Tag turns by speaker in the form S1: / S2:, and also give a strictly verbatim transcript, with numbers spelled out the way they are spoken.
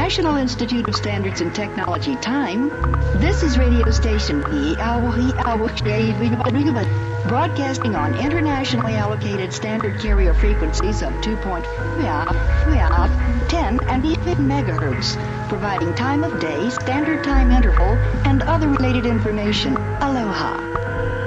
S1: National Institute of Standards and Technology time. This is radio station broadcasting on internationally allocated standard carrier frequencies of two point five, ten, and eleven megahertz, providing time of day, standard time interval, and other related information. Aloha.